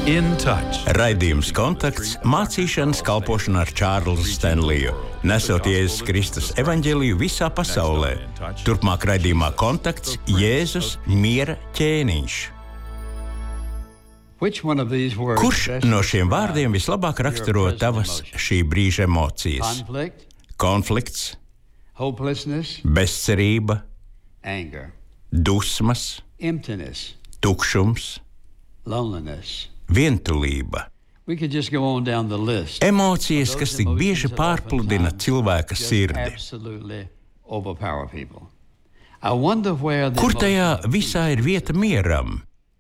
In Touch. Raidījums Kontakts mācīšanas kalpošana ar Čārlzu Stenliju, nesot Jēzus Kristus evaņģēliju visā pasaulē. Turpmāk raidījumā Kontakts Jēzus miera ķēniņš. Kurš no šiem vārdiem vislabāk raksturo tavas šī brīža emocijas? Konflikts, bezcerība, dusmas, tukšums, vientulība. Emocijas, kas tik bieži pārpludina cilvēka sirdi. Kur tajā visā ir vieta mieram?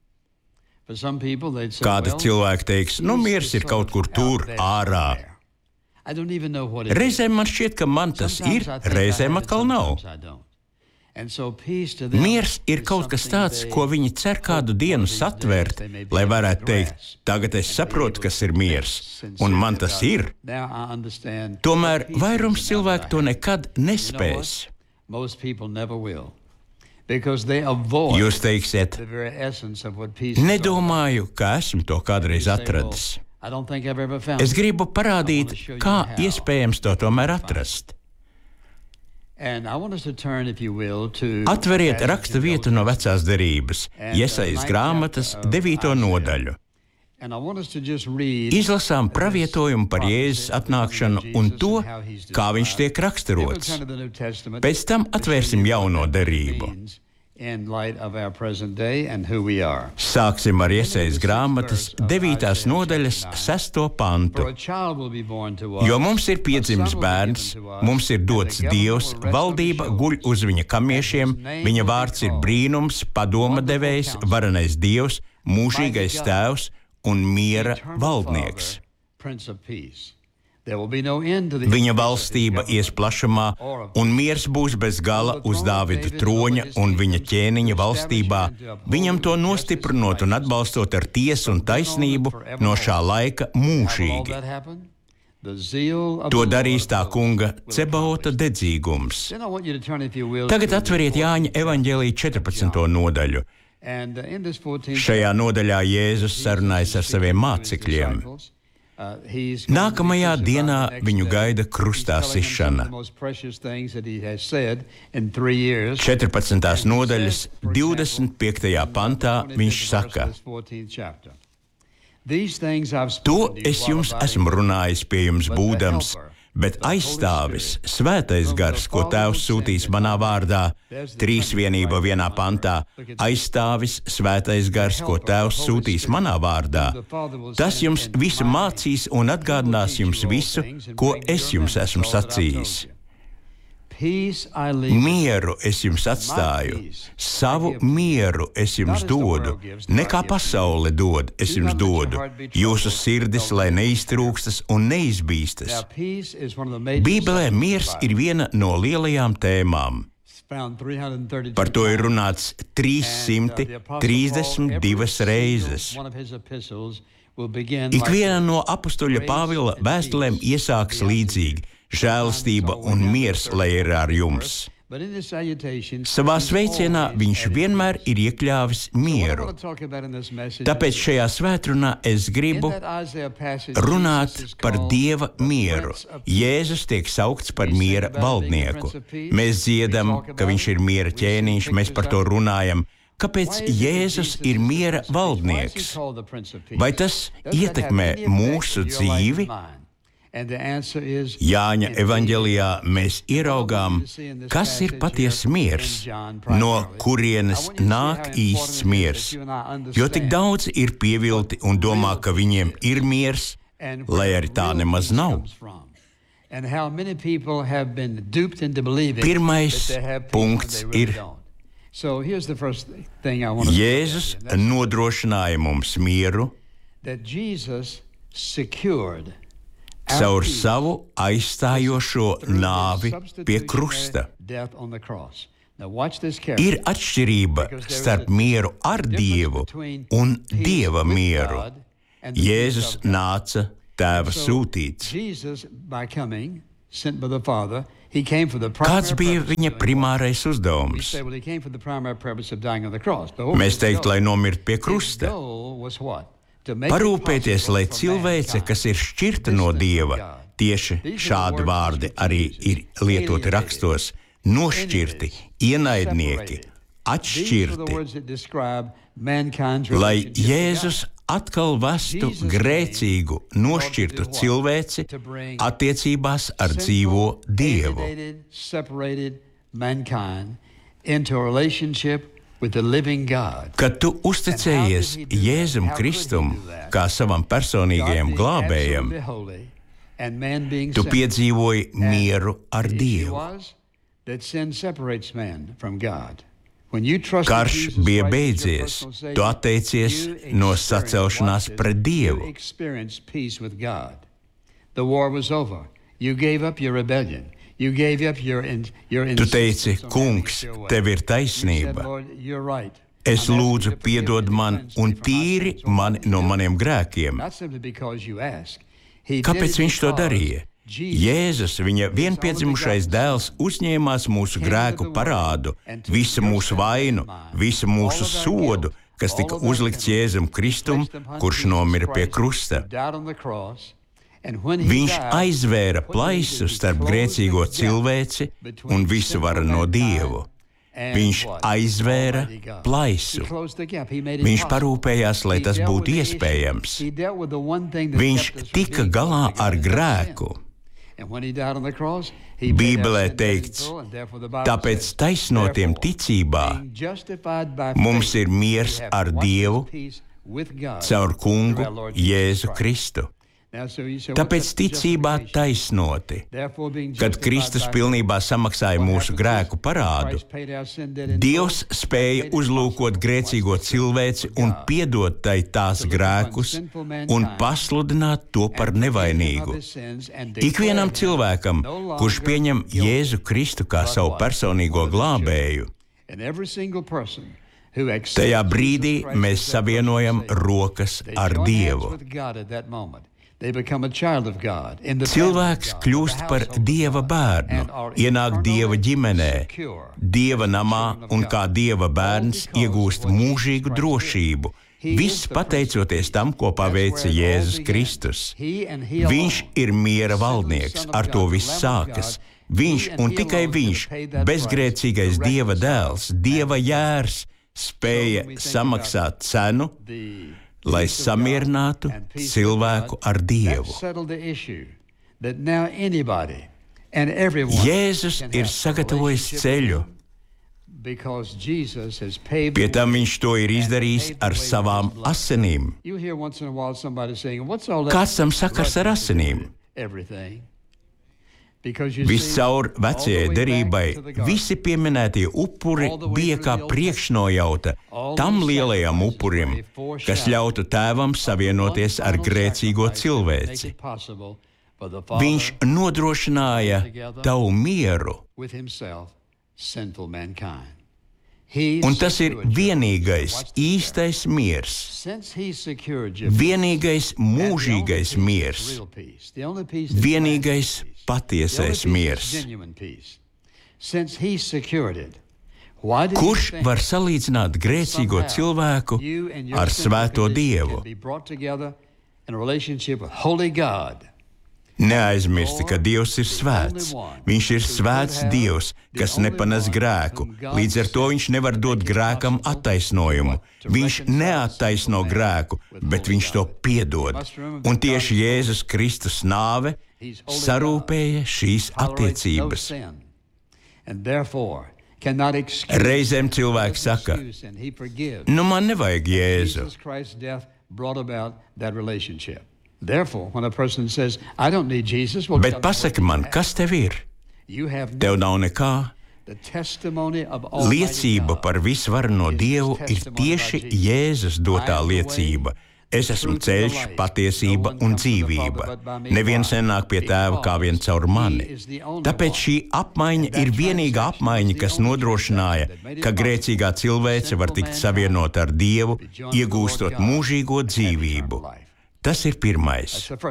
Kādi cilvēki teiks, miers ir kaut kur tur ārā. Reizēm man šķiet, ka man tas ir, reizēm atkal nav. Miers ir kaut kas tāds, ko viņi cer kādu dienu satvert, lai varētu teikt, tagad es saprotu, kas ir miers, un man tas ir. Tomēr vairums cilvēku to nekad nespēs. Jūs teiksiet, nedomāju, ka esmu to kādreiz atradis. Es gribu parādīt, kā iespējams to tomēr atrast. Atveriet raksta vietu no Vecās derības, Jesajas grāmatas 9. nodaļu. Izlasām pravietojumu par Jēzus atnākšanu un to, kā viņš tiek raksturots. Pēc tam atvērsim jauno derību. Sāksim ar Jesajas grāmatas 9. nodaļas 6. pantu. Jo mums ir piedzimis bērns, mums ir dots Dievs, valdība guļ uz viņa kamiešiem, viņa vārds ir brīnums, padoma devējs, varenais Dievs, mūžīgais tēvs un miera valdnieks. Viņa valstība ies plašumā, un miers būs bez gala uz Dāvida troņa un viņa ķēniņa valstībā, viņam to nostiprinot un atbalstot ar tiesu un taisnību no šā laika mūžīgi. To darīs tā kunga Cebaota dedzīgums. Tagad atveriet Jāņa evaņģēlija 14. nodaļu. Šajā nodaļā Jēzus sarunājas ar saviem mācekļiem. Nākamajā dienā viņu gaida krustā sišana. 14. nodaļas 25. pantā viņš saka: To es jums esmu runājis pie jums būdams, bet aizstāvis Svētais Gars, ko Tēvs sūtīs manā vārdā, trīsvienība vienā pantā, aizstāvis Svētais Gars, ko Tēvs sūtīs manā vārdā, tas jums visu mācīs un atgādinās jums visu, ko es jums esmu sacījis. Mieru es jums atstāju, savu mieru es jums dodu, nekā pasaule dod, es jums dodu, jūsu sirdis, lai neiztrūkstas un neizbīstas. Bībelē miers ir viena no lielajām tēmām. Par to ir runāts 332 reizes. Ikviena no apustuļa Pāvila vēstulēm iesākas līdzīgi: žēlastība un miers, lai ir ar jums. Savā sveicienā viņš vienmēr ir iekļāvis mieru. Tāpēc šajā svētrunā es gribu runāt par Dieva mieru. Jēzus tiek saukts par miera valdnieku. Mēs dziedam, ka viņš ir miera ķēniņš, mēs par to runājam. Kāpēc Jēzus ir miera valdnieks? Vai tas ietekmē mūsu dzīvi? Jāņa evaņģēlijā mēs ieraugām, kas ir patiesa miers, no kurienes nāk īsts miers, jo tik daudz ir pievilti un domā, ka viņiem ir miers, lai arī tā nemaz nav. Pirmais punkts ir: Jēzus nodrošināja mums mieru caur savu aizstājošo nāvi pie krusta. Ir atšķirība starp mieru ar Dievu un Dieva mieru. Jēzus nāca Tēva sūtīts. Kāds bija viņa primārais uzdevums? Mēs teiktu, lai nomirtu pie krusta. Parūpēties, lai cilvēce, kas ir šķirta no Dieva, tieši šādi vārdi arī ir lietoti rakstos, nošķirti, ienaidnieki, atšķirti, lai Jēzus atkal vestu grēcīgu, nošķirtu cilvēci attiecībās ar dzīvo Dievu. Kad tu uzticējies Jēzum Kristum kā savam personīgajam glābējam, tu piedzīvoji mieru ar Dievu. Karš bija beidzies, tu atteicies no sacelšanās pret Dievu. Tu teici, Kungs, tev ir taisnība. Es lūdzu, piedod man un tīri mani no maniem grēkiem. Kāpēc viņš to darīja? Jēzus, viņa vienpiedzimušais dēls, uzņēmās mūsu grēku parādu, visu mūsu vainu, visu mūsu sodu, kas tika uzlikts Jēzum Kristum, kurš nomira pie krusta. Viņš aizvēra plaisu starp grēcīgo cilvēci un visu varano Dievu. Viņš aizvēra plaisu. Viņš parūpējās, lai tas būtu iespējams. Viņš tika galā ar grēku. Bībelē teikts, tāpēc taisnotiem ticībā mums ir miers ar Dievu caur Kungu Jēzu Kristu. Tāpēc ticībā taisnoti, kad Kristus pilnībā samaksāja mūsu grēku parādu, Dievs spēja uzlūkot grēcīgo cilvēci un piedot tai tās grēkus un pasludināt to par nevainīgu. Ikvienam cilvēkam, kurš pieņem Jēzu Kristu kā savu personīgo glābēju, tajā brīdī mēs savienojam rokas ar Dievu. Cilvēks kļūst par Dieva bērnu, ienāk Dieva ģimenē, Dieva namā un kā Dieva bērns iegūst mūžīgu drošību. Viss pateicoties tam, ko paveica Jēzus Kristus. Viņš ir miera valdnieks, ar to viss sākas. Viņš un tikai viņš, bezgrēcīgais Dieva dēls, Dieva jērs, spēja samaksāt cenu, lai samierinātu cilvēku ar Dievu. Jēzus ir sagatavojis ceļu. Pie tam viņš to ir izdarījis ar savām asinīm. Kāds tam sakars ar asinīm? Viscaur vecajai derībai visi pieminētie upuri bija kā priekšnojauta tam lielajam upurim, kas ļautu tēvam savienoties ar grēcīgo cilvēci. Viņš nodrošināja tavu mieru. Un tas ir vienīgais īstais miers, vienīgais mūžīgais miers, vienīgais patiesais miers. Kurš var salīdzināt grēcīgo cilvēku ar svēto Dievu? Neaizmirsti, ka Dievs ir svēts. Viņš ir svēts Dievs, kas nepanes grēku. Līdz ar to viņš nevar dot grēkam attaisnojumu. Viņš neattaisno grēku, bet viņš to piedod. Un tieši Jēzus Kristus nāve sarūpēja šīs attiecības. Reizēm cilvēks saka, nu man nevajag Jēzu. Bet pasaki man, kas tev ir? Tev nav nekā. Liecība par visvarano Dievu ir tieši Jēzus dotā liecība. Es esmu ceļš, patiesība un dzīvība. Neviens nenāk pie tēva kā vien caur mani. Tāpēc šī apmaiņa ir vienīgā apmaiņa, kas nodrošināja, ka grēcīgā cilvēce var tikt savienota ar Dievu, iegūstot mūžīgo dzīvību. Tas ir pirmais.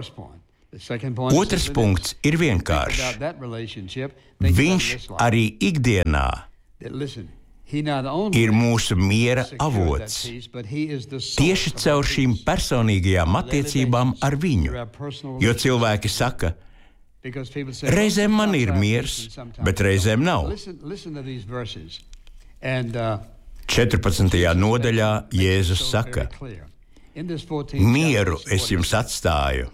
Otrs punkts ir vienkāršs. Viņš arī ikdienā ir mūsu miera avots. Tieši caur šīm personīgajām attiecībām ar viņu. Jo cilvēki saka, reizēm man ir miers, bet reizēm nav. 14. nodaļā Jēzus saka, mieru es jums atstāju.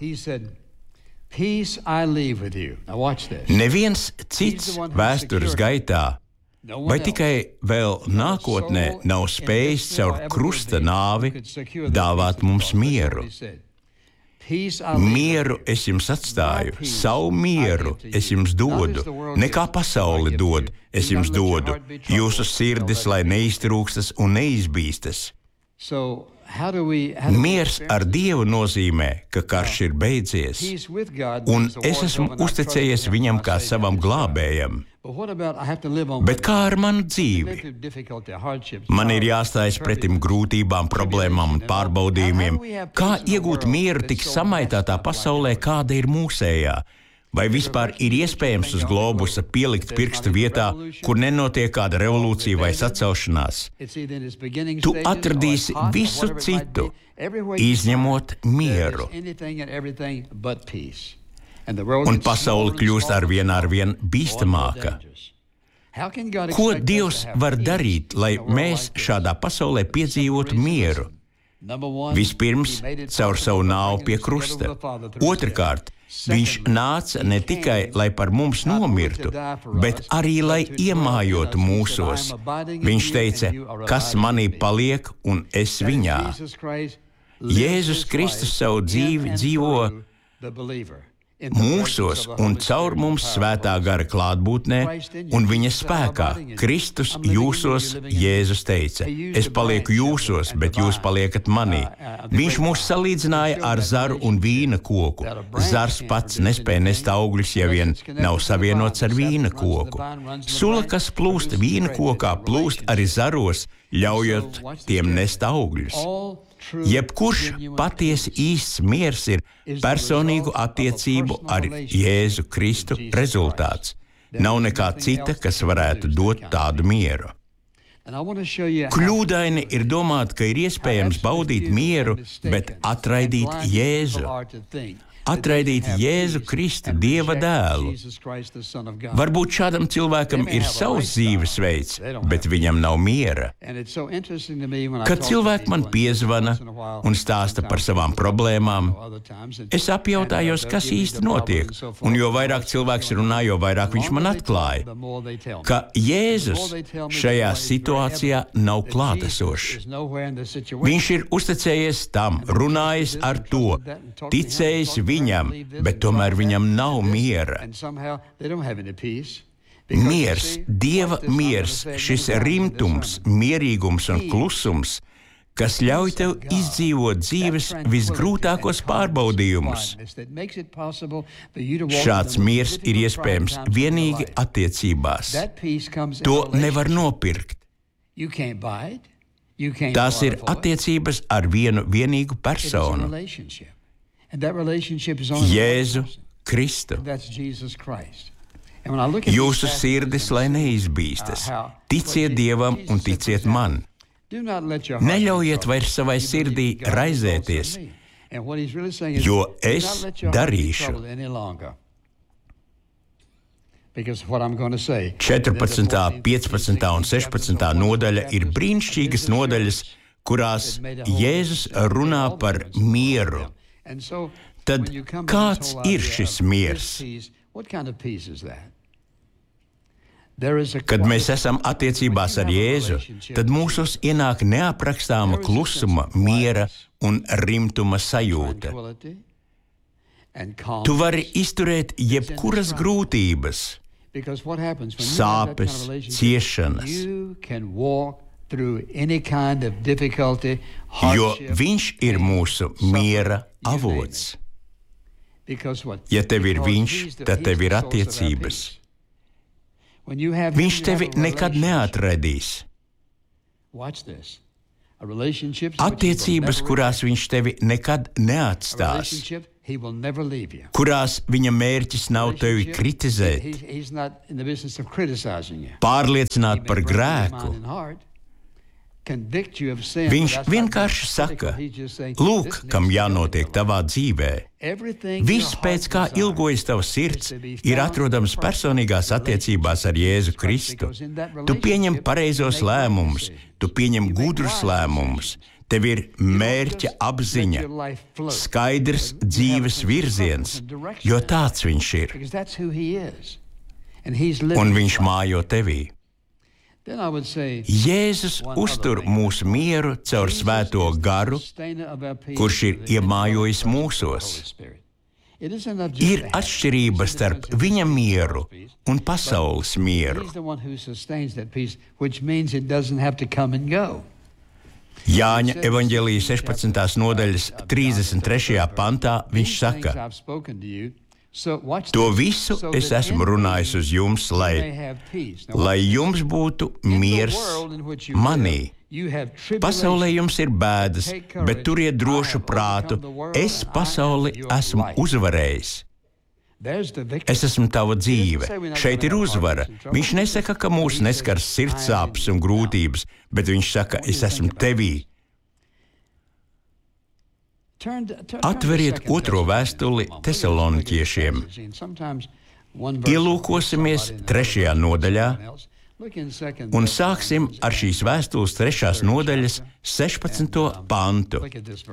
Neviens cits vēstures gaitā vai tikai vēl nākotnē nav spējis caur krusta nāvi dāvāt mums mieru. Mieru es jums atstāju, savu mieru es jums dodu, nekā pasauli dod, es jums dodu, jūsu sirdis, lai neiztrūkstas un neizbīstas. Miers ar Dievu nozīmē, ka karš ir beidzies, un es esmu uzticējies viņam kā savam glābējam. Bet kā ar manu dzīvi? Man ir jāstājas pretim grūtībām, problēmām un pārbaudījumiem. Kā iegūt mieru tik samaitātā pasaulē, kāda ir mūsējā? Vai vispār ir iespējams uz globusa pielikt pirkstu vietā, kur nenotiek kāda revolūcija vai sacelšanās? Tu atradīsi visu citu, izņemot mieru. Un pasaule kļūst arvien bīstamāka. Ko Dievs var darīt, lai mēs šādā pasaulē piedzīvotu mieru? Vispirms, caur savu nāvi pie krusta. Otrkārt, viņš nāca ne tikai, lai par mums nomirtu, bet arī, lai iemājotu mūsos. Viņš teica, kas manī paliek un es viņā. Jēzus Kristus savu dzīvi dzīvo mūsos un caur mums svētā gara klātbūtnē un viņa spēkā. Kristus jūsos, Jēzus teica, es palieku jūsos, bet jūs paliekat manī. Viņš mūs salīdzināja ar zaru un vīna koku. Zars pats nespēja nest augļus, ja vien nav savienots ar vīna koku. Sula, kas plūst vīna kokā, plūst arī zaros, ļaujot tiem nest augļus. Jebkurš patiesi īsts miers ir personīgu attiecību ar Jēzu Kristu rezultāts. Nav nekā cita, kas varētu dot tādu mieru. Kļūdaini ir domāt, ka ir iespējams baudīt mieru, bet atraidīt Jēzu. Atraidīt Jēzu Kristu, Dieva dēlu. Varbūt šādam cilvēkam ir savs dzīvesveids, bet viņam nav miera. Kad cilvēki man piezvana un stāsta par savām problēmām, es apjautājos, kas īsti notiek, un jo vairāk cilvēks runā, jo vairāk viņš man atklāja, ka Jēzus šajā situācijā nav klātesošs. Viņš ir uzticējies tam, runājis ar to, ticējis viņam, bet tomēr viņam nav miera. Miers, Dieva miers, šis rimtums, mierīgums un klusums, kas ļauj tev izdzīvot dzīves visgrūtākos pārbaudījumus. Šāds miers ir iespējams vienīgi attiecībās. To nevar nopirkt. Tās ir attiecības ar vienu vienīgu personu. Jēzu Kristu. Jūsu sirdis, lai neizbīstas. Ticiet Dievam un ticiet man. Neļaujiet vairs savai sirdī raizēties, jo es darīšu. 14., 15. un 16. nodaļa ir brīnišķīgas nodaļas, kurās Jēzus runā par mieru. Tad kāds ir šis miers? Kad mēs esam attiecībās ar Jēzu, tad mūsos ienāk neaprakstāma klusuma, miera un rimtuma sajūta. Tu vari izturēt jebkuras grūtības, sāpes, ciešanas, jo viņš ir mūsu miera avots. Ja tev ir viņš, tad tev ir attiecības. Viņš tevi nekad neatradīs. Attiecības, kurās viņš tevi nekad neatstās. kurās viņa mērķis nav tevi kritizēt, pārliecināt par grēku. Viņš vienkārši saka, lūk, kam jānotiek tavā dzīvē. Viss, pēc kā ilgojas tava sirds, ir atrodams personīgās attiecībās ar Jēzu Kristu. Tu pieņem pareizos lēmumus, tu pieņem gudrus lēmumus. Tev ir mērķa apziņa, skaidrs dzīves virziens, jo tāds viņš ir. Un viņš mājo tevī. Jēzus uztur mūsu mieru caur svēto garu, kurš ir iemājojis mūsos. Ir atšķirība starp viņa mieru un pasaules mieru. Jāņa evaņģēlija 16. nodaļas 33. pantā viņš saka, to visu es esmu runājis uz jums, lai jums būtu miers manī. Pasaulē jums ir bēdas, bet turiet drošu prātu, es pasauli esmu uzvarējis. Es esmu tava dzīve. Šeit ir uzvara. Viņš nesaka, ka mūs neskars sirdsāpes un grūtības, bet viņš saka, es esmu tevī. Atveriet 2. vēstuli Tesaloniķiešiem. Ielūkosimies 3. nodaļā un sāksim ar šīs vēstules 3. nodaļas 16. pantu.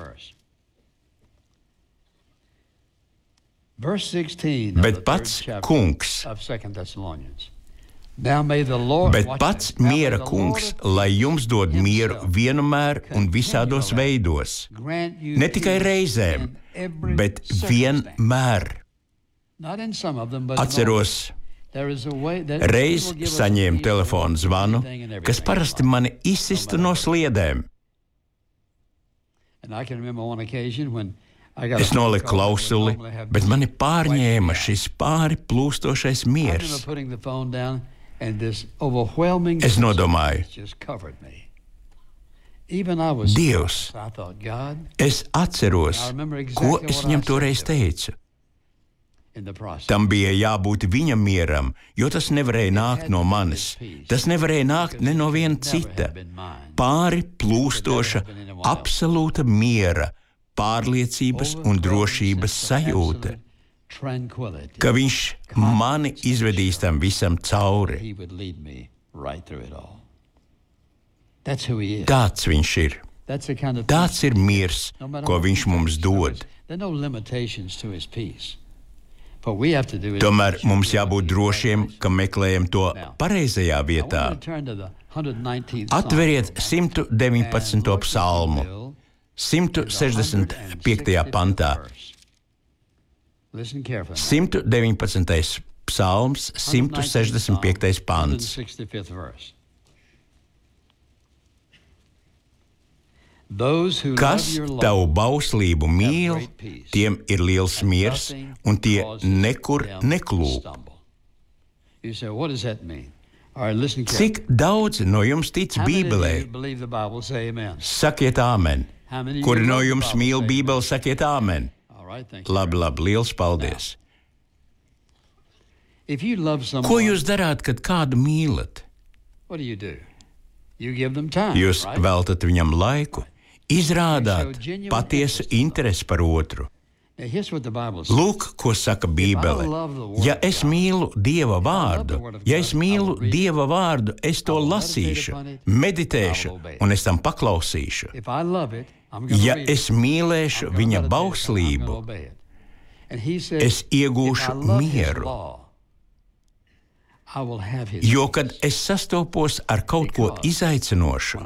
Bet pats kungs, bet pats miera kungs, lai jums dod mieru vienmēr un visādos veidos, ne tikai reizēm, bet vienmēr. Atceros, reiz saņēmu telefonu zvanu, kas parasti mani izsistu no sliedēm. Es noliku klausuli, bet mani pārņēma šis pāri plūstošais miers. Es nodomāju, Dievs, es atceros, ko es viņam toreiz teicu. Tam bija jābūt viņa mieram, jo tas nevarēja nākt no manis. Tas nevarēja nākt ne no viena cita. Pāri plūstoša, absolūta miera, pārliecības un drošības sajūta, ka viņš mani izvedīs tam visam cauri. Tāds viņš ir. Tāds ir miers, ko viņš mums dod. Tomēr mums jābūt drošiem, ka meklējam to pareizajā vietā. Atveriet 119. psalmu. 165. pantā. 119. psalms, 165. pants. Kas tavu bauslību mīl, tiem ir liels miers, un tie nekur neklūp. Cik daudz no jums tic Bībelē? Sakiet āmen. Kuri no jums mīl Bībeli, sakiet āmen. Labi, liels paldies. Ko jūs darāt, kad kādu mīlat? Jūs veltat viņam laiku, izrādāt patiesu interesi par otru. Lūk, ko saka Bībele. Ja es mīlu Dieva vārdu, es to lasīšu, meditēšu un es tam paklausīšu. Ja es mīlēšu viņa bauslību, es iegūšu mieru. Jo, kad es sastopos ar kaut ko izaicinošu,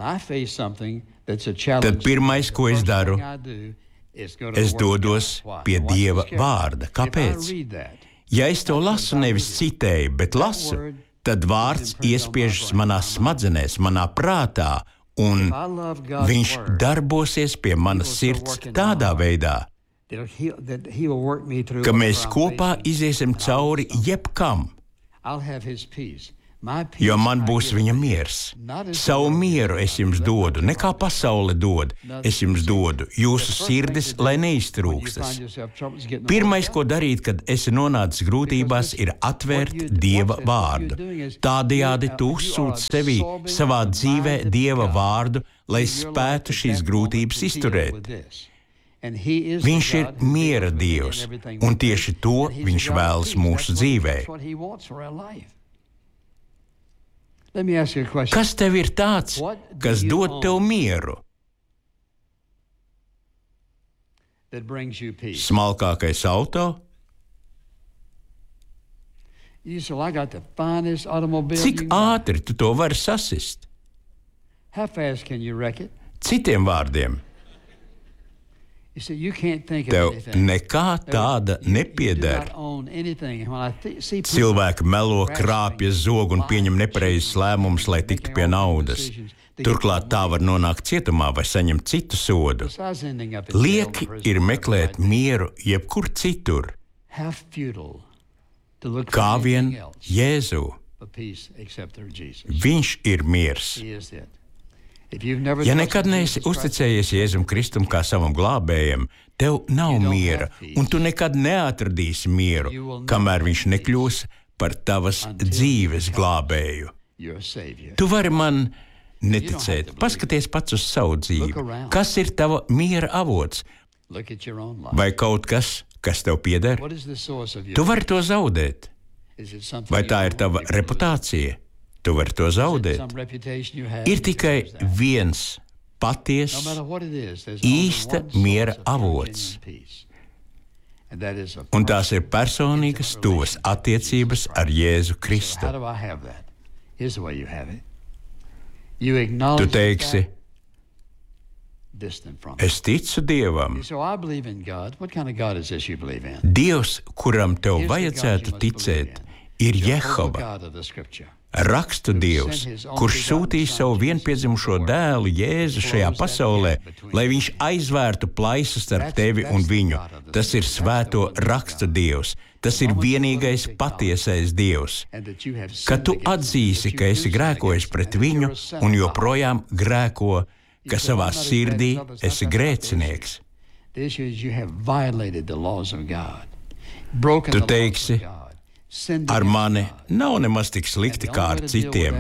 tad pirmais, ko es daru, es dodos pie Dieva vārda. Kāpēc? Ja es to lasu nevis citēju, bet lasu, tad vārds iespiežas manās smadzenēs, manā prātā, un viņš darbosies pie manas sirds tādā veidā, ka mēs kopā iziesim cauri jebkam. jo man būs viņa miers. Savu mieru es jums dodu, ne kā pasaule dod, es jums dodu, jūsu sirdis, lai neiztrūkstas. Pirmais, ko darīt, kad esi nonācis grūtībās, ir atvērt Dieva vārdu. Tādējādi tu uzsūc sevī savā dzīvē Dieva vārdu, lai spētu šīs grūtības izturēt. Viņš ir miera Dievs, un tieši to viņš vēlas mūsu dzīvē. Kas tev ir tāds, kas dod tev mieru? Smalkākais auto? Cik ātri tu to vari sasist? Citiem vārdiem, tev nekā tāda nepieder. Cilvēki melo, krāpjas, zog un pieņem nepareizes lēmumus, lai tiktu pie naudas. Turklāt tā var nonākt cietumā vai saņemt citu sodu. Lieki ir meklēt mieru jebkur citur, kā vien Jēzu. Viņš ir miers. Ja nekad neesi uzticējies Jēzum Kristum kā savam glābējam, tev nav miera, un tu nekad neatradīsi mieru, kamēr viņš nekļūs par tavas dzīves glābēju. Tu vari man neticēt, paskaties pats uz savu dzīvi. Kas ir tava miera avots? Vai kaut kas, kas tev pieder? Tu vari to zaudēt. Vai tā ir tava reputācija? Tu vari to zaudēt. Ir tikai viens patiess, īsta miera avots. Un tās ir personīgas, tuvas attiecības ar Jēzu Kristu. Tu teiksi, es ticu Dievam. Dievs, kuram tev vajadzētu ticēt, ir Jehova. Rakstu Dievs, kurš sūtīja savu vienpiedzimušo dēlu Jēzu šajā pasaulē, lai viņš aizvērtu plaisu starp tevi un viņu. Tas ir svēto rakstu Dievs. Tas ir vienīgais patiesais Dievs. Kad tu atzīsi, ka esi grēkojis pret viņu un joprojām grēko, ka savā sirdī esi grēcinieks, tu teiksi, ar mani nav nemaz tik slikti kā ar citiem.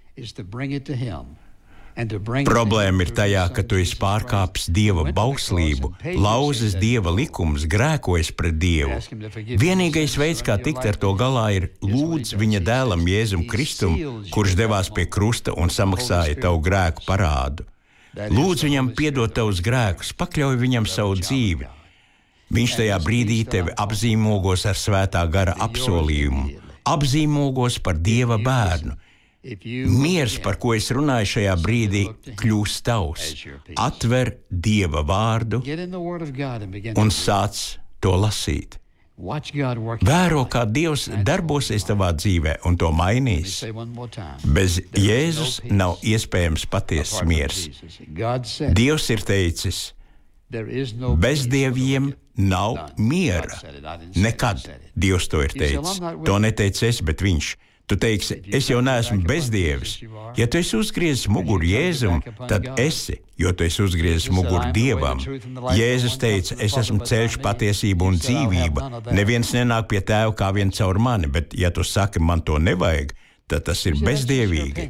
Problēma ir tajā, ka tu esi pārkāpis Dieva bauslību, lauzis Dieva likumus, grēkojis pret Dievu. Vienīgais veids, kā tikt ar to galā, ir lūdz viņa dēlam Jēzum Kristum, kurš devās pie krusta un samaksāja tavu grēku parādu. Lūdz viņam piedot tavus grēkus, pakļauj viņam savu dzīvi. Viņš tajā brīdī tevi apzīmogos ar svētā gara apsolījumu, apzīmogos par Dieva bērnu. Miers, par ko es runāju šajā brīdī, kļūst tavs. Atver Dieva vārdu un sāc to lasīt. Vēro, kā Dievs darbosies tavā dzīvē un to mainīs. Bez Jēzus nav iespējams patiesas miers. Dievs ir teicis, bez dieviem nav miera. Nekad Dievs to ir teicis. To neteicu es, bet viņš. Tu teiksi, es jau neesmu bezdievis. Ja tu esi uzgriezis muguru Jēzum, tad esi, jo tu esi uzgriezis muguru Dievam. Jēzus teica, es esmu ceļš, patiesība un dzīvība. Neviens nenāk pie Tēva kā vien caur mani, bet ja tu saki, man to nevajag, tad tas ir bezdievīgi.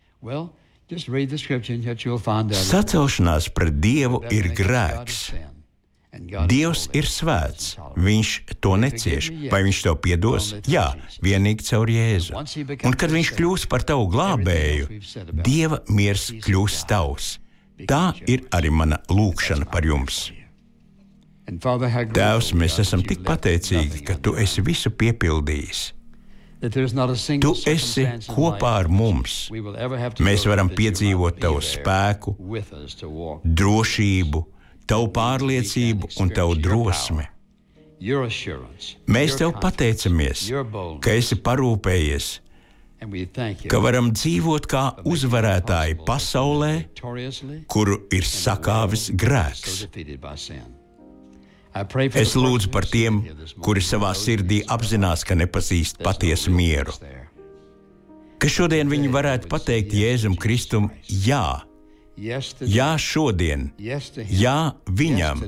Sacelšanās pret Dievu ir grēks. Dievs ir svēts, viņš to necieš. Vai viņš tev piedos? Jā, vienīgi caur Jēzu. Un kad viņš kļūs par tavu glābēju, Dieva miers kļūs tavs. Tā ir arī mana lūkšana par jums. Tēvs, mēs esam tik pateicīgi, ka tu esi visu piepildījis. Tu esi kopā ar mums. Mēs varam piedzīvot tavu spēku, drošību, tavu pārliecību un tavu drosmi. Mēs tev pateicamies, ka esi parūpējies, ka varam dzīvot kā uzvarētāji pasaulē, kuru ir sakāvis grēks. Es lūdzu par tiem, kuri savā sirdī apzinās, ka nepazīst patiesu mieru. ka šodien viņi varētu pateikt Jēzum Kristum jā. Jā šodien, jā viņam.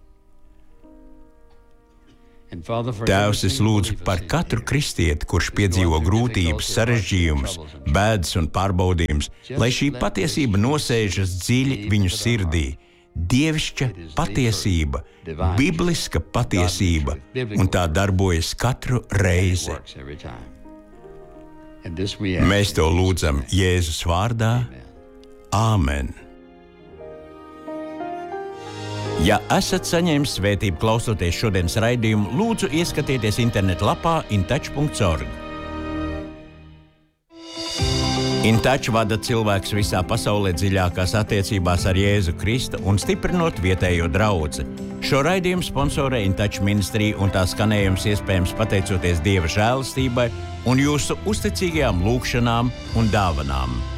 Tēvs, es lūdzu par katru kristieti, kurš piedzīvo grūtības, sarežģījumus, bēdas un pārbaudījumus, lai šī patiesība nosēžas dziļi viņu sirdī. Dievišķa patiesība, bibliska patiesība, un tā darbojas katru reizi. Mēs to lūdzam Jēzus vārdā. Āmen! Ja esat saņēmis svētību klausoties šodienas raidījumu, lūdzu ieskatieties internetlapā intouch.org. InTouch vada cilvēks visā pasaulē dziļākās attiecībās ar Jēzu Kristu un stiprinot vietējo draudzi. Šo raidījumu sponsorē InTouch ministrija un tā skanējums iespējams pateicoties Dieva žēlastībai un jūsu uzticīgajām lūgšanām un dāvanām.